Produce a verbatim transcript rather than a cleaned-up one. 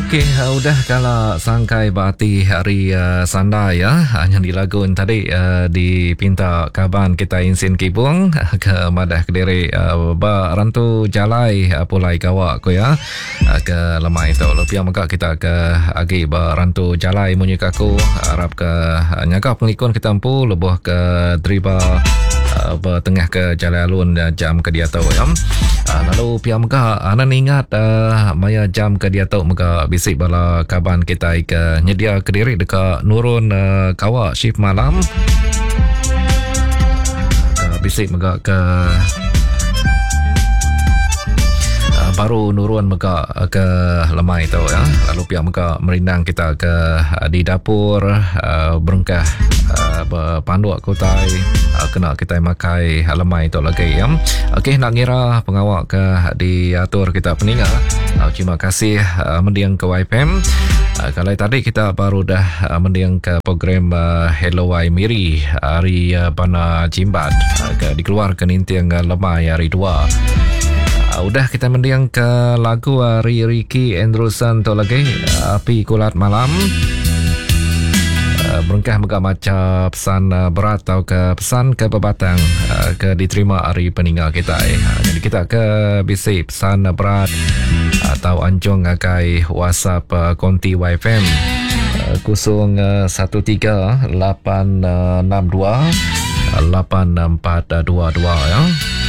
Okey, uh, udah kalau sangkai berarti hari uh, sandai ya, hanya dilagun tadi uh, dipinta kaban kita insin kibung uh, ke Madah Kediri uh, ba rantu jalai uh, pulai kawak ko ya uh, ke lemai tu lebih maka kita ke agi ba rantu jalai munyi kaku harap ke uh, nyaka pengikun kita empu lebuh ke driba uh, bertengah ke jalan alun uh, jam ke dia tahu ya. Uh, lalu pihak maka anan ingat uh, maya jam ke dia tahu maka bisik bala kaban kita ke nyedia Kediri dekat nurun uh, kawak shift malam uh, bisik maka ke uh, baru nurun maka ke lemai tu ya. Lalu pihak maka merindang kita ke uh, di dapur uh, berengkah uh, panduak kotai uh, kena kita makai lemai tu lagi ya. Okey, nak ngira pengawak ke diatur kita peningat. Uh, terima kasih uh, mendiang ke Y P M. Uh, kalau tadi kita baru dah uh, mendiang ke program uh, Hello Y Miri hari uh, Bana Jimbat uh, ke dikeluarkan intiang uh, lemai hari dua. Uh, udah kita mendiang ke lagu uh, Ricky Andrewson tu lagi uh, Api Kulat Malam. Berengkah mega macam pesan uh, berat atau ke pesan ke pebatang uh, ke diterima hari peninggal kita eh. Uh, jadi kita ke bisi pesan uh, berat atau anjung akai WhatsApp uh, konti Y F M uh, kosong satu tiga lapan enam dua lapan empat dua dua ya.